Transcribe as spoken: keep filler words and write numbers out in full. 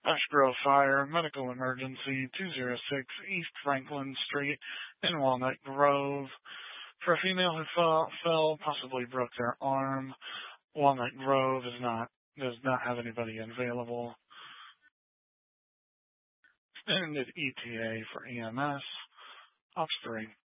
Ash Grove Fire, medical emergency, two oh six East Franklin Street in Walnut Grove. For a female who fell, fell, possibly broke their arm. Walnut Grove is not, does not have anybody available. Extended E T A for E M S. Offspring.